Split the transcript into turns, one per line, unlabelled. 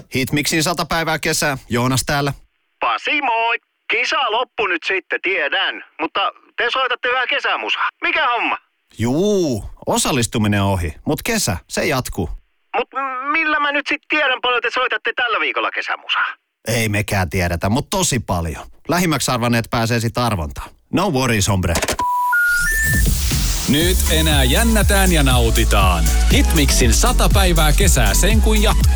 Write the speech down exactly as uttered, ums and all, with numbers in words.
Hitmixin sata päivää kesää. Joonas täällä.
Pasi moi! Kisa loppu nyt sitten, tiedän. Mutta te soitatte vähän kesämusaa. Mikä homma?
Juu, osallistuminen on ohi, mutta kesä, se jatkuu.
Mut millä mä nyt sitten tiedän paljon te soitatte tällä viikolla kesämusaa?
Ei mekään tiedetä, mutta tosi paljon. Lähimmäksi arvanneet pääsee sit arvontaan. No worries, hombre.
Nyt enää jännätään ja nautitaan. Hitmixin sata päivää kesää sen kun jatkuu.